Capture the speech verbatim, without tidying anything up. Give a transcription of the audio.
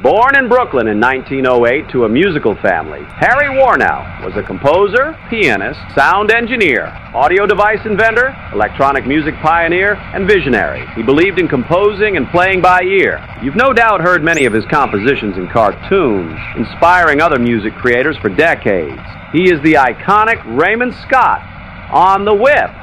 Born in Brooklyn in nineteen oh eight to a musical family, Harry Warnow was a composer, pianist, sound engineer, audio device inventor, electronic music pioneer, and visionary. He believed in composing and playing by ear. You've no doubt heard many of his compositions in cartoons, inspiring other music creators for decades. He is the iconic Raymond Scott on the Whip.